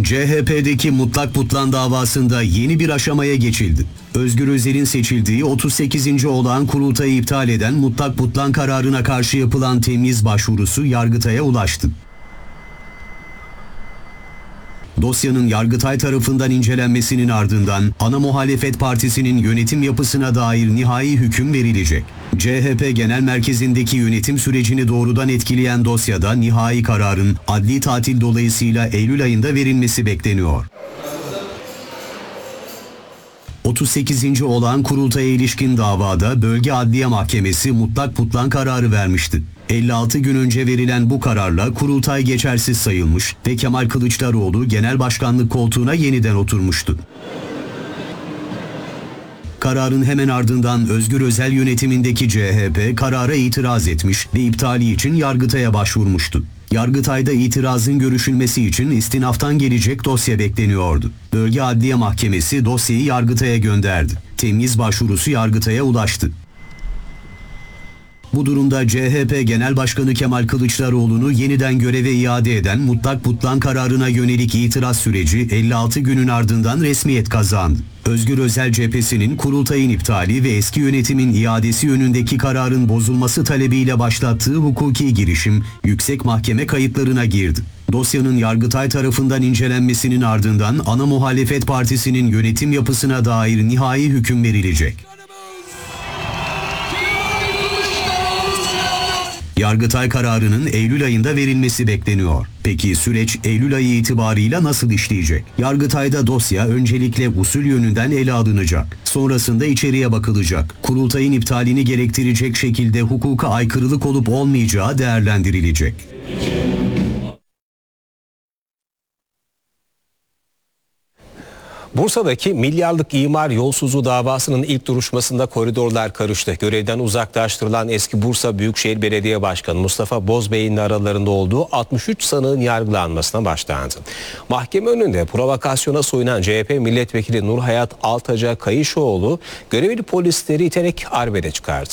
CHP'deki Mutlak Butlan davasında yeni bir aşamaya geçildi. Özgür Özel'in seçildiği 38. olağan kurultayı iptal eden Mutlak Butlan kararına karşı yapılan temyiz başvurusu Yargıtay'a ulaştı. Dosyanın Yargıtay tarafından incelenmesinin ardından ana muhalefet partisinin yönetim yapısına dair nihai hüküm verilecek. CHP Genel Merkezi'ndeki yönetim sürecini doğrudan etkileyen dosyada nihai kararın adli tatil dolayısıyla Eylül ayında verilmesi bekleniyor. 38. olağan kurultaya ilişkin davada Bölge Adliye Mahkemesi Mutlak Butlan kararı vermişti. 56 gün önce verilen bu kararla kurultay geçersiz sayılmış ve Kemal Kılıçdaroğlu genel başkanlık koltuğuna yeniden oturmuştu. Kararın hemen ardından Özgür Özel yönetimindeki CHP karara itiraz etmiş ve iptali için Yargıtay'a başvurmuştu. Yargıtay'da itirazın görüşülmesi için istinaftan gelecek dosya bekleniyordu. Bölge Adliye Mahkemesi dosyayı Yargıtay'a gönderdi. Temyiz başvurusu Yargıtay'a ulaştı. Bu durumda CHP Genel Başkanı Kemal Kılıçdaroğlu'nu yeniden göreve iade eden Mutlak Butlan kararına yönelik itiraz süreci 56 günün ardından resmiyet kazandı. Özgür Özel cephesinin kurultayın iptali ve eski yönetimin iadesi yönündeki kararın bozulması talebiyle başlattığı hukuki girişim Yüksek Mahkeme kayıtlarına girdi. Dosyanın Yargıtay tarafından incelenmesinin ardından ana muhalefet partisinin yönetim yapısına dair nihai hüküm verilecek. Yargıtay kararının Eylül ayında verilmesi bekleniyor. Peki süreç Eylül ayı itibarıyla nasıl işleyecek? Yargıtay'da dosya öncelikle usul yönünden ele alınacak. Sonrasında içeriye bakılacak. Kurultayın iptalini gerektirecek şekilde hukuka aykırılık olup olmayacağı değerlendirilecek. Bursa'daki milyarlık imar yolsuzluğu davasının ilk duruşmasında koridorlar karıştı. Görevden uzaklaştırılan eski Bursa Büyükşehir Belediye Başkanı Mustafa Bozbey'in aralarında olduğu 63 sanığın yargılanmasına başlandı. Mahkeme önünde provokasyona soyunan CHP milletvekili Nurhayat Altaca Kayışoğlu görevli polisleri iterek arbede çıkardı.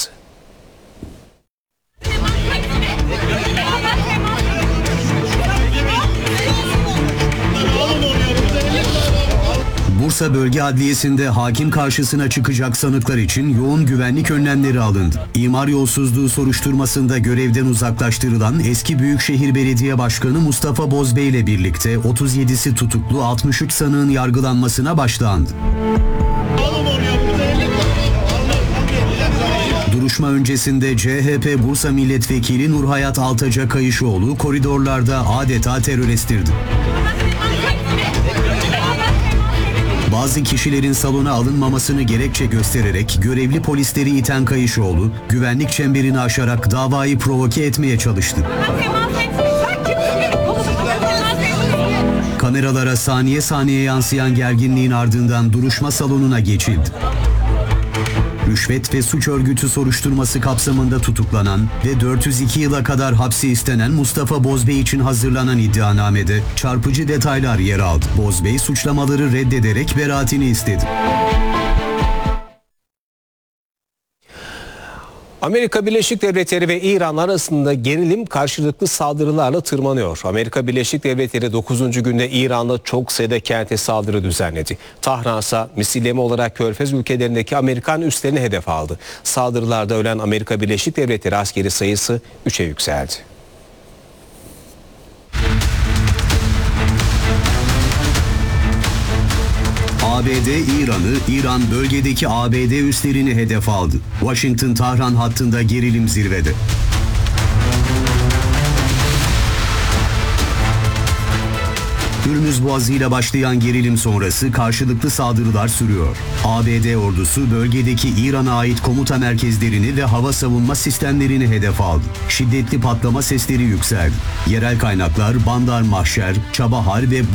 Bursa Bölge Adliyesi'nde hakim karşısına çıkacak sanıklar için yoğun güvenlik önlemleri alındı. İmar yolsuzluğu soruşturmasında görevden uzaklaştırılan eski Büyükşehir Belediye Başkanı Mustafa Bozbey ile birlikte 37'si tutuklu 63 sanığın yargılanmasına başlandı. Duruşma öncesinde CHP Bursa Milletvekili Nurhayat Altaca Kayışoğlu koridorlarda adeta terör estirdi. Bazı kişilerin salona alınmamasını gerekçe göstererek görevli polisleri iten Kayışoğlu, güvenlik çemberini aşarak davayı provoke etmeye çalıştı. Kameralara saniye saniye yansıyan gerginliğin ardından duruşma salonuna geçildi. Rüşvet ve suç örgütü soruşturması kapsamında tutuklanan ve 402 yıla kadar hapsi istenen Mustafa Bozbey için hazırlanan iddianamede çarpıcı detaylar yer aldı. Bozbey suçlamaları reddederek beraatini istedi. Amerika Birleşik Devletleri ve İran arasında gerilim karşılıklı saldırılarla tırmanıyor. Amerika Birleşik Devletleri 9. günde İran'la çok sayıda kente saldırı düzenledi. Tahran ise misilleme olarak Körfez ülkelerindeki Amerikan üslerini hedef aldı. Saldırılarda ölen Amerika Birleşik Devletleri askeri sayısı 3'e yükseldi. ABD İran'ı, İran bölgedeki ABD üslerini hedef aldı. Washington-Tahran hattında gerilim zirvede. Hürmüz Boğazı ile başlayan gerilim sonrası karşılıklı saldırılar sürüyor. ABD ordusu bölgedeki İran'a ait komuta merkezlerini ve hava savunma sistemlerini hedef aldı. Şiddetli patlama sesleri yükseldi. Yerel kaynaklar Bandar Mahşer, Çabahar ve